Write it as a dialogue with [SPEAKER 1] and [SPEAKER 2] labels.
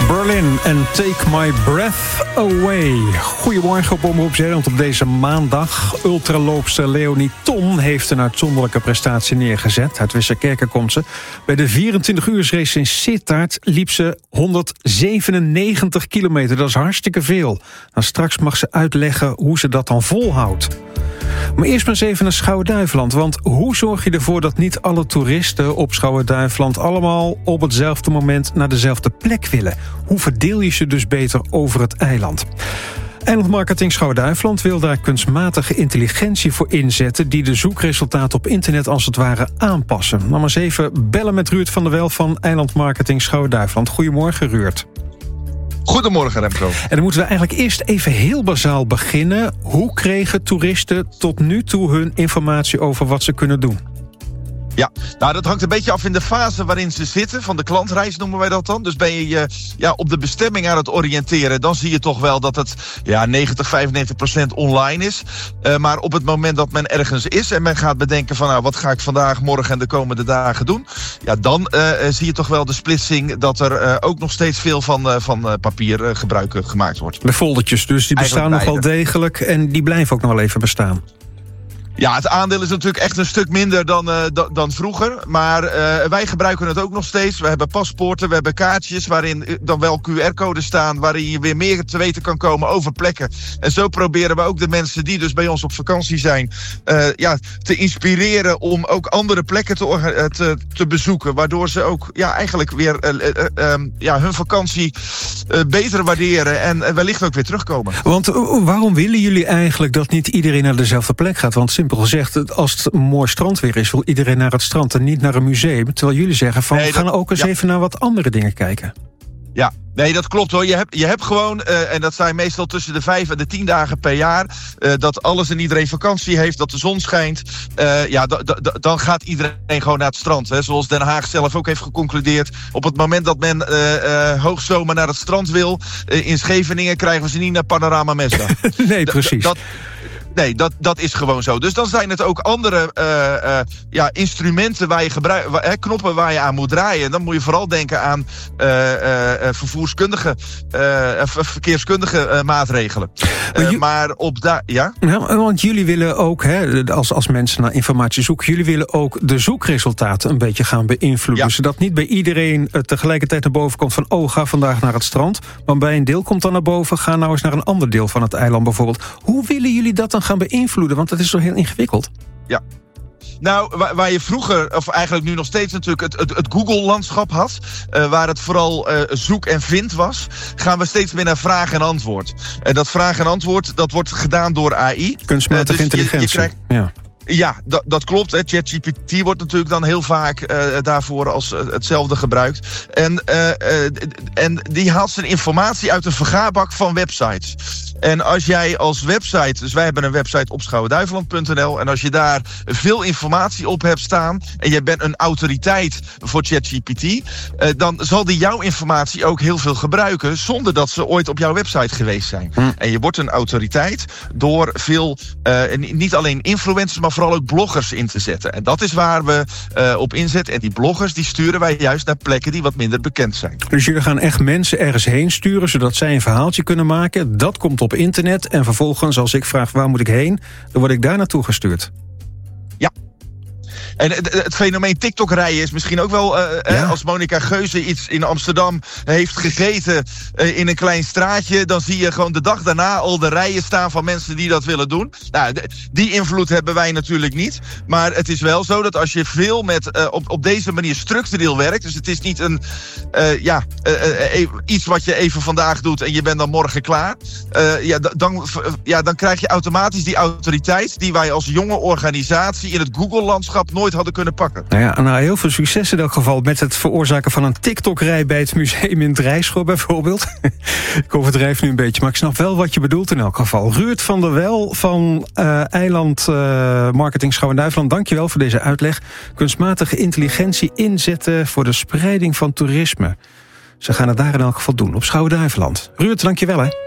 [SPEAKER 1] Berlin en Take My Breath Away. Goedemorgen op Omroep Zeeland op deze maandag. Ultraloopster Leonie Ton heeft een uitzonderlijke prestatie neergezet. Uit Wisserkerke komt ze. Bij de 24-uursrace in Sittard liep ze 197 kilometer. Dat is hartstikke veel. Nou, straks mag ze uitleggen hoe ze dat dan volhoudt. Maar eerst maar eens even naar Schouwen-Duiveland. Want hoe zorg je ervoor dat niet alle toeristen op Schouwen-Duiveland allemaal op hetzelfde moment naar dezelfde plek willen? Hoe verdeel je ze dus beter over het eiland? Eilandmarketing Schouwen-Duiveland wil daar kunstmatige intelligentie voor inzetten die de zoekresultaten op internet als het ware aanpassen. Nou maar eens even bellen met Ruurt van der Wel van Eilandmarketing Schouwen-Duiveland. Goedemorgen, Ruurt.
[SPEAKER 2] Goedemorgen, Remco.
[SPEAKER 1] En dan moeten we eigenlijk eerst even heel bazaal beginnen. Hoe kregen toeristen tot nu toe hun informatie over wat ze kunnen doen?
[SPEAKER 2] Ja, nou dat hangt een beetje af in de fase waarin ze zitten. Van de klantreis noemen wij dat dan. Dus ben je op de bestemming aan het oriënteren, dan zie je toch wel dat het 90-95% online is. Maar op het moment dat men ergens is en men gaat bedenken van nou, wat ga ik vandaag, morgen en de komende dagen doen? Ja, dan zie je toch wel de splitsing dat er ook nog steeds veel van papier gebruik gemaakt wordt.
[SPEAKER 1] De foldertjes dus, die bestaan nog wel degelijk en die blijven ook nog wel even bestaan.
[SPEAKER 2] Ja, het aandeel is natuurlijk echt een stuk minder dan vroeger. Maar wij gebruiken het ook nog steeds. We hebben paspoorten, we hebben kaartjes waarin dan wel QR-codes staan, waarin je weer meer te weten kan komen over plekken. En zo proberen we ook de mensen die dus bij ons op vakantie zijn, te inspireren om ook andere plekken te bezoeken. Waardoor ze ook eigenlijk weer hun vakantie beter waarderen en wellicht ook weer terugkomen.
[SPEAKER 1] Want waarom willen jullie eigenlijk dat niet iedereen naar dezelfde plek gaat? Want simpel gezegd, als het mooi strandweer is, wil iedereen naar het strand en niet naar een museum. Terwijl jullie zeggen van, we gaan ook eens even naar wat andere dingen kijken.
[SPEAKER 2] Ja, nee, dat klopt hoor. Je hebt gewoon, en dat zijn meestal tussen de 5 en de 10 dagen per jaar, dat alles en iedereen vakantie heeft, dat de zon schijnt. Dan gaat iedereen gewoon naar het strand. Hè. Zoals Den Haag zelf ook heeft geconcludeerd. Op het moment dat men hoogzomer naar het strand wil, in Scheveningen krijgen we ze niet naar Panorama Mesda.
[SPEAKER 1] Nee, precies.
[SPEAKER 2] Nee, dat is gewoon zo. Dus dan zijn het ook andere instrumenten waar je knoppen waar je aan moet draaien. Dan moet je vooral denken aan verkeerskundige maatregelen.
[SPEAKER 1] Want jullie willen ook, als mensen naar informatie zoeken, jullie willen ook de zoekresultaten een beetje gaan beïnvloeden. Ja. Zodat niet bij iedereen tegelijkertijd naar boven komt van ga vandaag naar het strand. Maar bij een deel komt dan naar boven, ga nou eens naar een ander deel van het eiland bijvoorbeeld. Hoe willen jullie dat dan gaan beïnvloeden? Want dat is zo heel ingewikkeld.
[SPEAKER 2] Ja. Nou, waar je vroeger, of eigenlijk nu nog steeds natuurlijk het Google-landschap had, waar het vooral zoek en vind was, gaan we steeds meer naar vraag en antwoord. En dat vraag en antwoord, dat wordt gedaan door AI.
[SPEAKER 1] Kunstmatige intelligentie.
[SPEAKER 2] Ja, dat klopt. Hè. ChatGPT wordt natuurlijk dan heel vaak daarvoor als hetzelfde gebruikt. En die haalt zijn informatie uit een vergaarbak van websites. En als jij als website, dus wij hebben een website op schouwenduiveland.nl, en als je daar veel informatie op hebt staan en je bent een autoriteit voor ChatGPT, dan zal die jouw informatie ook heel veel gebruiken zonder dat ze ooit op jouw website geweest zijn. En je wordt een autoriteit door veel, niet alleen influencers, maar vooral ook bloggers in te zetten. En dat is waar we op inzetten. En die bloggers die sturen wij juist naar plekken die wat minder bekend zijn.
[SPEAKER 1] Dus jullie gaan echt mensen ergens heen sturen, zodat zij een verhaaltje kunnen maken. Dat komt op internet en vervolgens als ik vraag waar moet ik heen, dan word ik daar naartoe gestuurd.
[SPEAKER 2] Ja. En het fenomeen TikTok rijden is misschien ook wel, als Monica Geuze iets in Amsterdam heeft gegeten in een klein straatje, dan zie je gewoon de dag daarna al de rijen staan van mensen die dat willen doen. Nou, die invloed hebben wij natuurlijk niet. Maar het is wel zo dat als je veel met op deze manier structureel werkt, dus het is niet een iets wat je even vandaag doet en je bent dan morgen klaar. Dan krijg je automatisch die autoriteit die wij als jonge organisatie in het Google-landschap nooit hadden kunnen pakken.
[SPEAKER 1] Nou, heel veel succes in elk geval met het veroorzaken van een TikTok-rij bij het museum in Drijschor bijvoorbeeld. Ik overdrijf nu een beetje, maar ik snap wel wat je bedoelt in elk geval. Ruurt van der Wel van Eiland Marketing Schouwen-Duiveland, dankjewel voor deze uitleg. Kunstmatige intelligentie inzetten voor de spreiding van toerisme. Ze gaan het daar in elk geval doen op Schouwen-Duiveland. Ruurt, dankjewel hè.